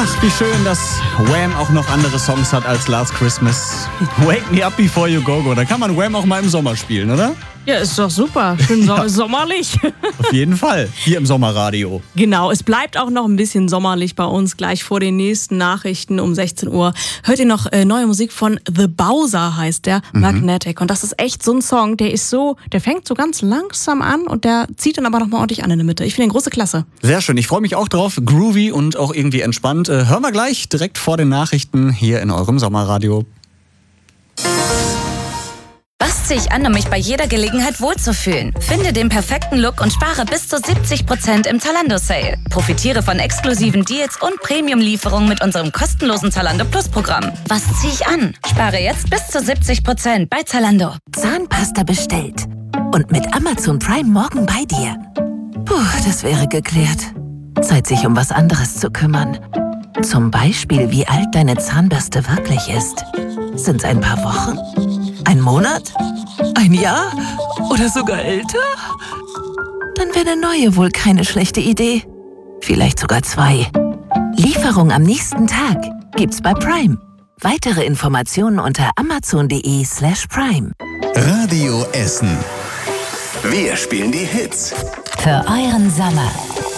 Ach, wie schön, dass Wham auch noch andere Songs hat als Last Christmas. Wake Me Up Before You Go Go. Da kann man Wham auch mal im Sommer spielen, oder? Ja, ist doch super. Schön sommerlich. Auf jeden Fall. Hier im Sommerradio. Genau, es bleibt auch noch ein bisschen sommerlich bei uns. Gleich vor den nächsten Nachrichten um 16 Uhr hört ihr noch neue Musik von The Bowser, heißt der, Magnetic. Und das ist echt so ein Song, der fängt so ganz langsam an und der zieht dann aber noch mal ordentlich an in der Mitte. Ich finde den große Klasse. Sehr schön, ich freue mich auch drauf. Groovy und auch irgendwie entspannt. Hören wir gleich direkt vor den Nachrichten hier in eurem Sommerradio. Was ziehe ich an, um mich bei jeder Gelegenheit wohlzufühlen? Finde den perfekten Look und spare bis zu 70% im Zalando-Sale. Profitiere von exklusiven Deals und Premium-Lieferungen mit unserem kostenlosen Zalando Plus-Programm. Was ziehe ich an? Spare jetzt bis zu 70% bei Zalando. Zahnpasta bestellt. Und mit Amazon Prime morgen bei dir. Puh, das wäre geklärt. Zeit, sich um was anderes zu kümmern. Zum Beispiel, wie alt deine Zahnbürste wirklich ist. Sind's ein paar Wochen? Ein Monat? Ein Jahr? Oder sogar älter? Dann wäre eine neue wohl keine schlechte Idee. Vielleicht sogar 2. Lieferung am nächsten Tag gibt's bei Prime. Weitere Informationen unter amazon.de/prime. Radio Essen. Wir spielen die Hits. Für euren Sommer.